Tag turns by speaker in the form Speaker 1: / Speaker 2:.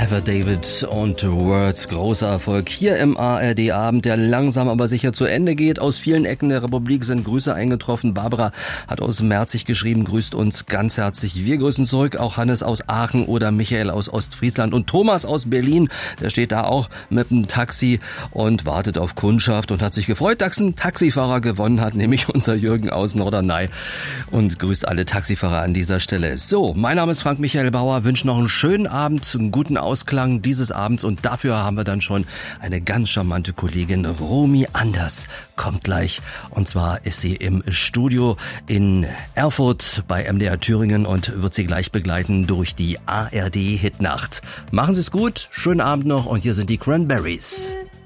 Speaker 1: Ever David und Words, großer Erfolg hier im ARD-Abend, der langsam aber sicher zu Ende geht. Aus vielen Ecken der Republik sind Grüße eingetroffen. Barbara hat aus Merzig geschrieben, grüßt uns ganz herzlich. Wir grüßen zurück, auch Hannes aus Aachen oder Michael aus Ostfriesland und Thomas aus Berlin. Der steht da auch mit dem Taxi und wartet auf Kundschaft und hat sich gefreut, dass ein Taxifahrer gewonnen hat, nämlich unser Jürgen aus Norderney, und grüßt alle Taxifahrer an dieser Stelle. So, mein Name ist Frank Michael Bauer, wünsche noch einen schönen Abend, einen guten Ausklang dieses Abends, und dafür haben wir dann schon eine ganz charmante Kollegin. Romy Anders kommt gleich, und zwar ist sie im Studio in Erfurt bei MDR Thüringen und wird sie gleich begleiten durch die ARD Hitnacht. Machen Sie es gut, schönen Abend noch, und hier sind die Cranberries.